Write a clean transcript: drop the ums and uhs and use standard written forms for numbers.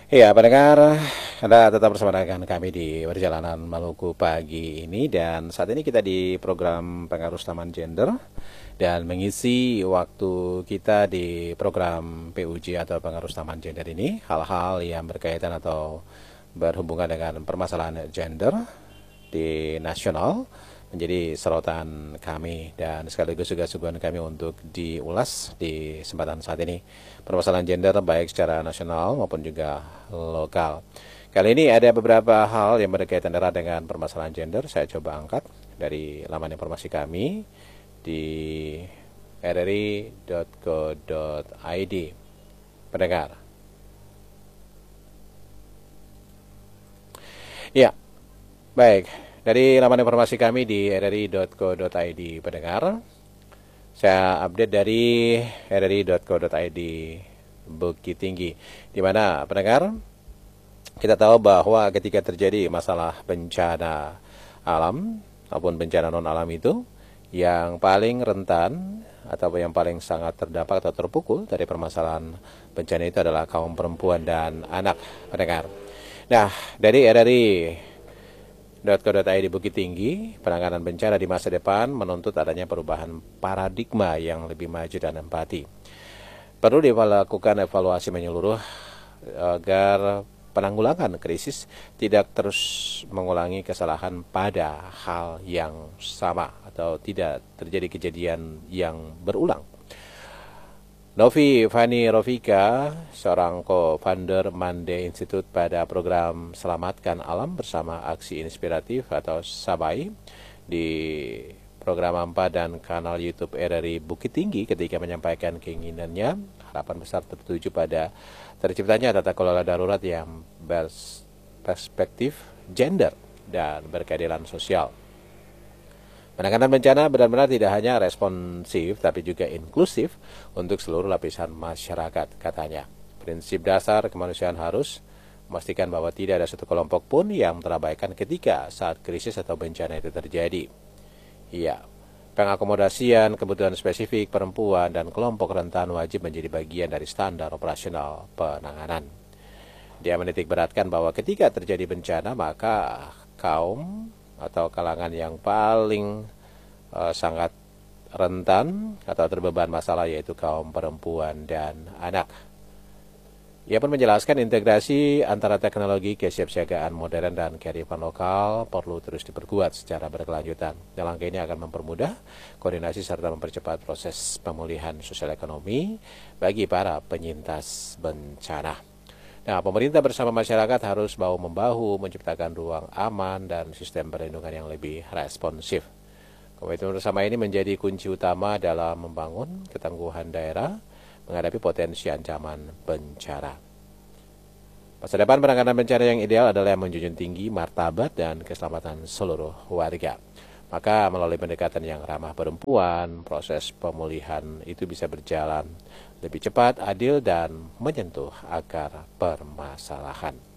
Iya, pendengar, Anda tetap bersama dengan kami di Perjalanan Maluku pagi ini. Dan saat ini kita di program Pengaruh Taman Gender. Dan mengisi waktu kita di program PUJ atau Pengaruh Taman Gender ini, hal-hal yang berkaitan atau berhubungan dengan permasalahan gender di nasional menjadi sorotan kami dan sekaligus juga suguhan kami untuk diulas di kesempatan saat ini permasalahan gender baik secara nasional maupun juga lokal. Kali ini ada beberapa hal yang berkaitan erat dengan permasalahan gender. Saya coba angkat dari laman informasi kami di rri.co.id. Pendengar. Ya, baik. Dari laman informasi kami di rri.co.id, pendengar. Saya update dari rri.co.id Bukit Tinggi, di mana pendengar kita tahu bahwa ketika terjadi masalah bencana alam maupun bencana non alam itu, yang paling rentan atau yang paling sangat terdampak atau terpukul dari permasalahan bencana itu adalah kaum perempuan dan anak, pendengar. Nah, dari rri.co.id Bukit Tinggi, penanganan bencana di masa depan menuntut adanya perubahan paradigma yang lebih maju dan empati. Perlu dilakukan evaluasi menyeluruh agar penanggulangan krisis tidak terus mengulangi kesalahan pada hal yang sama atau tidak terjadi kejadian yang berulang. Novi Fani Rofika, seorang co-founder Mande Institute pada program Selamatkan Alam bersama Aksi Inspiratif atau SABAI di program AMPA dan kanal YouTube RRI Bukit Tinggi ketika menyampaikan keinginannya, harapan besar tertuju pada terciptanya tata kelola darurat yang berperspektif gender dan berkeadilan sosial. Penanganan bencana benar-benar tidak hanya responsif, tapi juga inklusif untuk seluruh lapisan masyarakat, katanya. Prinsip dasar kemanusiaan harus memastikan bahwa tidak ada satu kelompok pun yang terabaikan ketika saat krisis atau bencana itu terjadi. Iya, pengakomodasian kebutuhan spesifik perempuan dan kelompok rentan wajib menjadi bagian dari standar operasional penanganan. Dia menitik beratkan bahwa ketika terjadi bencana, maka kaum atau kalangan yang paling sangat rentan atau terbeban masalah yaitu kaum perempuan dan anak. Ia pun menjelaskan integrasi antara teknologi kesiapsiagaan modern dan kearifan lokal perlu terus diperkuat secara berkelanjutan. Dan langkah ini akan mempermudah koordinasi serta mempercepat proses pemulihan sosial ekonomi bagi para penyintas bencana. Nah, pemerintah bersama masyarakat harus bahu-membahu menciptakan ruang aman dan sistem perlindungan yang lebih responsif. Komitmen bersama ini menjadi kunci utama dalam membangun ketangguhan daerah menghadapi potensi ancaman bencana. Masa depan penanganan bencana yang ideal adalah yang menjunjung tinggi martabat dan keselamatan seluruh warga. Maka melalui pendekatan yang ramah perempuan, proses pemulihan itu bisa berjalan lebih cepat, adil, dan menyentuh akar permasalahan.